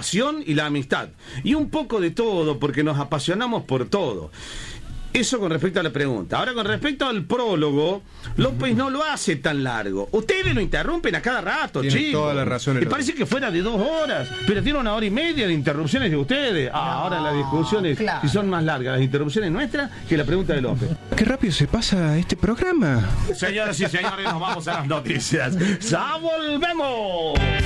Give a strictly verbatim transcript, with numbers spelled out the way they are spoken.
pasión y la amistad. Y un poco de todo, porque nos apasionamos por todo. Eso con respecto a la pregunta. Ahora, con respecto al prólogo, López no lo hace tan largo. Ustedes lo interrumpen a cada rato, tiene chicos. Toda la razón. Me parece que fuera de dos horas, pero tiene una hora y media de interrupciones de ustedes. Ah, no, ahora las discusiones, claro, si son más largas las interrupciones nuestras que la pregunta de López. Qué rápido se pasa este programa. Señoras y señores, nos vamos a las noticias. ¡Ya volvemos!